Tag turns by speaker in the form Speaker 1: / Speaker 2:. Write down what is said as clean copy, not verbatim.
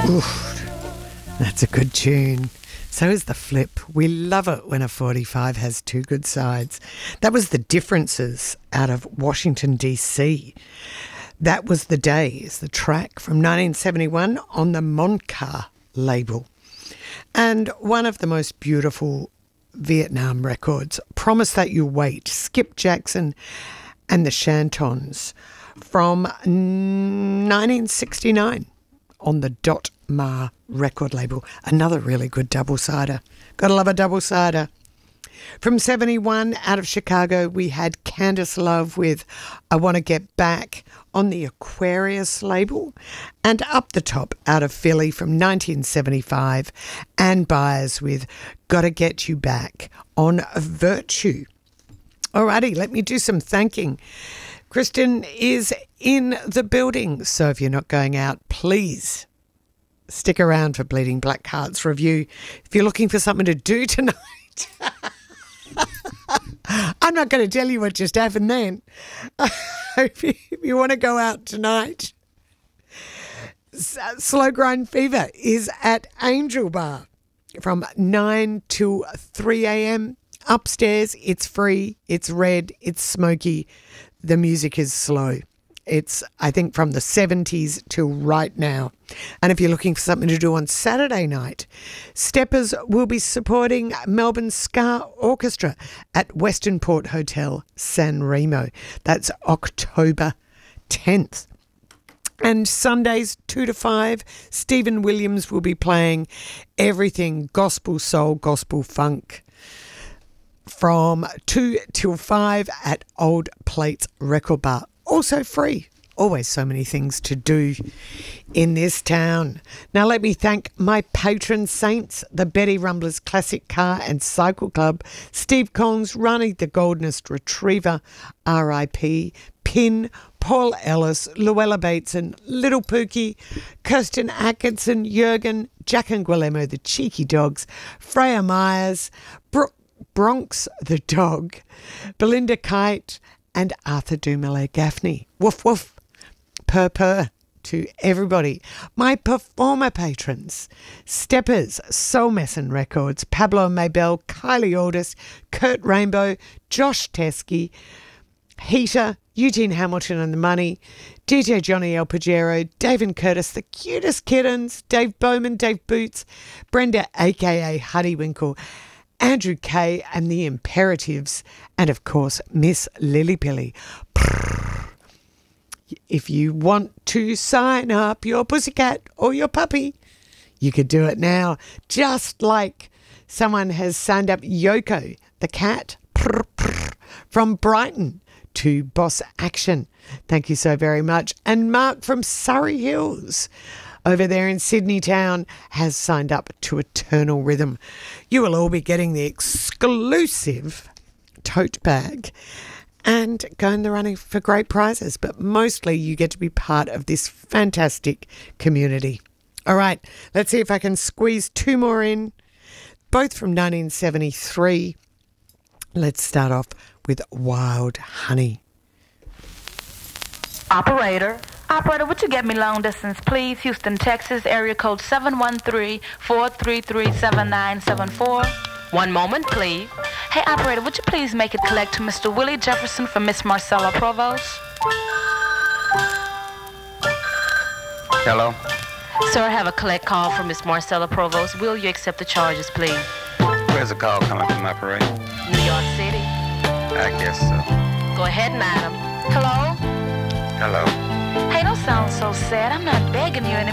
Speaker 1: Oof, that's a good tune. So is the flip. We love it when a 45 has two good sides. That was The Differences out of Washington, D.C. That Was the Day is the track from 1971 on the Moncar label. And one of the most beautiful Vietnam records, Promise That You'll Wait, Skip Jackson and the Chantons from 1969 on the Dot Ma record label. Another really good double-sider. Gotta love a double-sider. From 71 out of Chicago, we had Candice Love with I Want to Get Back on the Aquarius label. And up the top out of Philly from 1975, Ann Byers with Gotta Get You Back on Virtue. Alrighty, let me do some thanking. Kristen is in the building, so if you're not going out, please stick around for Bleeding Black Hearts review. If you're looking for something to do tonight, I'm not going to tell you what just happened then. If you want to go out tonight, Slow Grind Fever is at Angel Bar from 9 till 3 a.m. Upstairs, it's free, it's red, it's smoky. The music is slow. It's, I think, from the 70s till right now. And if you're looking for something to do on Saturday night, Steppers will be supporting Melbourne Ska Orchestra at Western Port Hotel, San Remo. That's October 10th. And Sundays, 2 to 5, Stephen Williams will be playing everything gospel, soul, gospel, funk from 2 till 5 at Old Plates Record Bar. Also free. Always so many things to do in this town. Now let me thank my patron saints, the Betty Rumblers Classic Car and Cycle Club, Steve Collins, Ronnie the Goldenest Retriever, R.I.P., Pin, Paul Ellis, Luella Bateson, Little Pookie, Kirsten Atkinson, Jurgen, Jack and Guillermo the Cheeky Dogs, Freya Myers, Bronx the Dog, Belinda Kite, and Arthur Dumoulin Gaffney. Woof woof, purr to everybody. My performer patrons, Steppers, Soul Messin Records, Pablo Maybell, Kylie Aldis, Kurt Rainbow, Josh Teskey, Heater, Eugene Hamilton and the Money, DJ Johnny El Pajero, Dave and Curtis, the Cutest Kittens, Dave Bowman, Dave Boots, Brenda aka Huddy Winkle, Andrew Kay and the Imperatives, and of course Miss Lily Pilly. If you want to sign up your pussycat or your puppy, you could do it now, just like someone has signed up Yoko the cat from Brighton to Boss Action. Thank you so very much. And Mark from Surrey Hills over there in Sydney town has signed up to Eternal Rhythm. You will all be getting the exclusive tote bag and go in the running for great prizes, but mostly you get to be part of this fantastic community. All right, let's see if I can squeeze two more in, both from 1973. Let's start off with Wild Honey.
Speaker 2: Operator, would you get me long distance, please? Houston, Texas, area code 713-433-7974. One moment, please. Hey, operator, would you please make it collect to Mr. Willie Jefferson for Miss Marcella Provost?
Speaker 3: Hello?
Speaker 2: Sir, I have a collect call from Miss Marcella Provost. Will you accept the charges, please?
Speaker 3: Where's the call coming from, operator?
Speaker 2: New York City.
Speaker 3: I guess so.
Speaker 2: Go ahead, madam. Hello?
Speaker 3: Hello?
Speaker 2: Hey, don't sound so sad. I'm not begging you anymore.